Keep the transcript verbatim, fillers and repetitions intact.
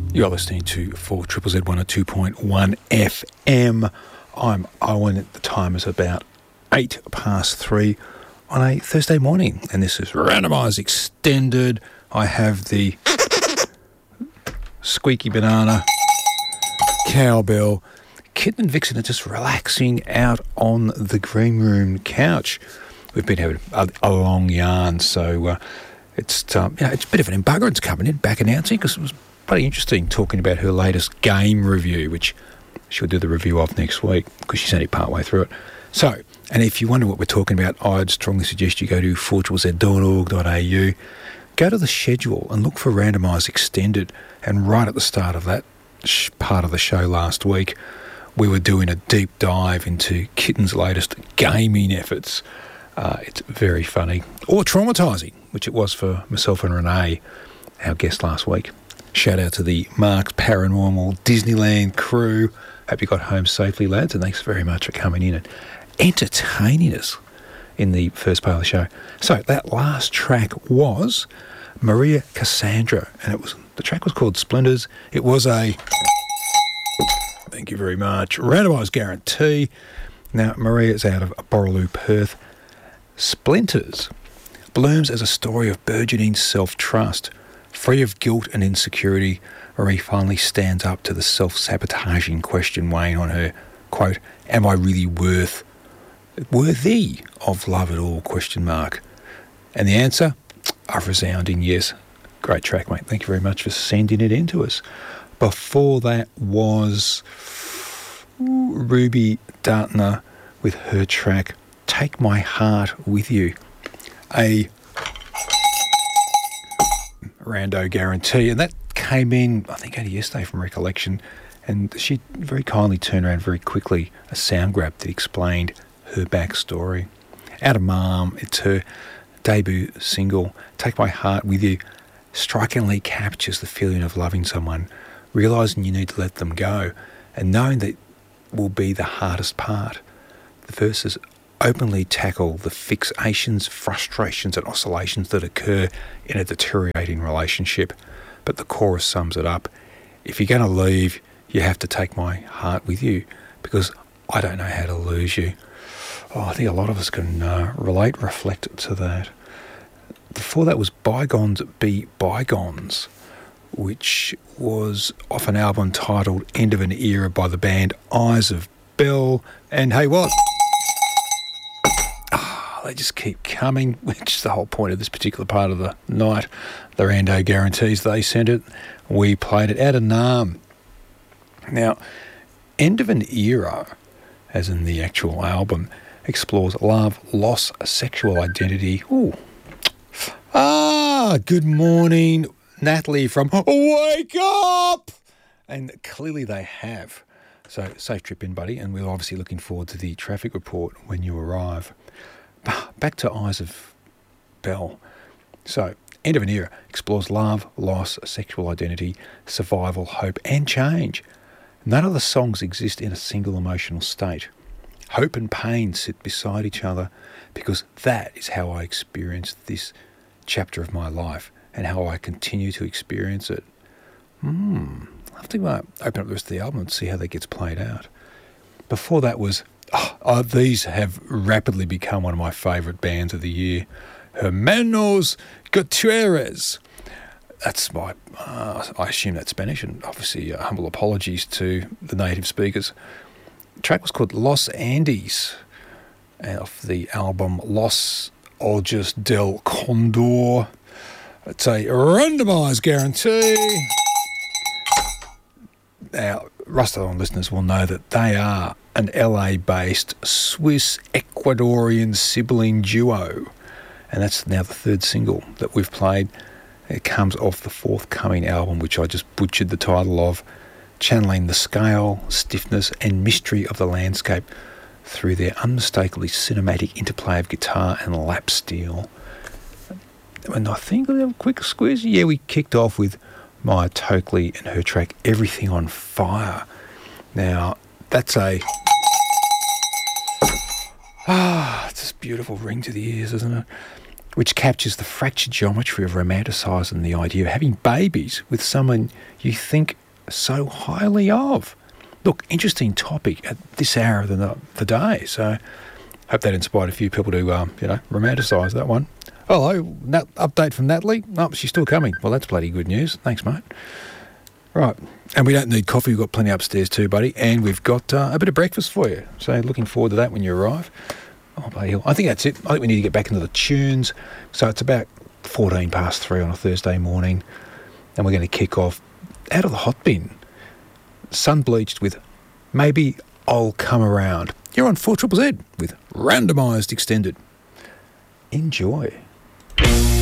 You're listening to four Z Z one oh two point one F M. I'm Owen. The time is about eight past three on a Thursday morning, and this is Randomised Extended. I have the squeaky banana, cowbell, Kitten and Vixen are just relaxing out on the green room couch. We've been having a, a long yarn, so uh, it's um, yeah, it's a bit of an embuggerance coming in, back announcing, because it was pretty interesting talking about her latest game review, which she'll do the review of next week because she's only part way through it. So, and if you wonder what we're talking about, I'd strongly suggest you go to four Z Z dot org dot a u, go to the schedule and look for Randomised Extended, and right at the start of that sh- part of the show last week, we were doing a deep dive into Kitten's latest gaming efforts. Uh, it's very funny, or traumatising, which it was for myself and Renee, our guest last week. Shout out to the Mark's Paranormal Disneyland crew. Hope you got home safely, lads, and thanks very much for coming in and entertaining us in the first part of the show. So that last track was Maria Cassandra, and it was the track was called Splinters. It was a, thank you very much, randomised guarantee. Now, Maria is out of Borroloo, Perth. Splinters blooms as a story of burgeoning self-trust. Free of guilt and insecurity, Marie finally stands up to the self-sabotaging question weighing on her, quote, am I really worth, worthy of love at all, question mark. And the answer, a resounding yes. Great track, mate. Thank you very much for sending it in to us. Before that was Ruby Dartner with her track, Take My Heart With You. A rando guarantee, and that came in I think only yesterday from recollection, and she very kindly turned around very quickly a sound grab that explained her backstory. Out of Mom, it's her debut single. Take My Heart With You strikingly captures the feeling of loving someone, realising you need to let them go, and knowing that will be the hardest part. The verses openly tackle the fixations, frustrations and oscillations that occur in a deteriorating relationship. But the chorus sums it up. If you're going to leave, you have to take my heart with you, because I don't know how to lose you. Oh, I think a lot of us can uh, relate, reflect to that. Before that was Bygones Be Bygones, which was off an album titled End of an Era by the band Eyes of Bell. And hey, what? They just keep coming, which is the whole point of this particular part of the night. The rando guarantees, they sent it. We played it out of Nam. Now, End of an Era, as in the actual album, explores love, loss, sexual identity. Ooh. Ah, good morning, Natalie from Wake Up! And clearly they have. So, safe trip in, buddy, and we're obviously looking forward to the traffic report when you arrive. Back to Eyes of Bell. So, End of an Era explores love, loss, sexual identity, survival, hope and change. None of the songs exist in a single emotional state. Hope and pain sit beside each other, because that is how I experienced this chapter of my life and how I continue to experience it. Hmm. I'll have to uh, open up the rest of the album and see how that gets played out. Before that was Oh, oh, these have rapidly become one of my favourite bands of the year. Hermanos Gutierrez. That's my, uh, I assume that's Spanish, and obviously uh, humble apologies to the native speakers. The track was called Los Andes, off the album Los Ojos del Condor. It's a randomised guarantee. Now, Rustalon listeners will know that they are an L A-based Swiss-Ecuadorian sibling duo. And that's now the third single that we've played. It comes off the forthcoming album, which I just butchered the title of, channeling the scale, stiffness and mystery of the landscape through their unmistakably cinematic interplay of guitar and lap steel. And I think a quick squeeze, yeah, we kicked off with Maya Tokley and her track Everything on Fire. Now, that's a ah, it's this beautiful ring to the ears, isn't it? which captures the fractured geometry of romanticising the idea of having babies with someone you think so highly of. Look, interesting topic at this hour of the, the day. So, hope that inspired a few people to, um, you know, romanticise that one. Hello, Nat, update from Natalie. Oh, she's still coming. Well, that's bloody good news. Thanks, mate. Right, and we don't need coffee. We've got plenty upstairs too, buddy. And we've got uh, a bit of breakfast for you. So, looking forward to that when you arrive. Oh, bloody hell. I think that's it. I think we need to get back into the tunes. So, it's about fourteen past three on a Thursday morning. And we're going to kick off out of the hot bin. Sun-bleached with Maybe I'll Come Around. You're on four Z Z Z with Randomised Extended. Enjoy.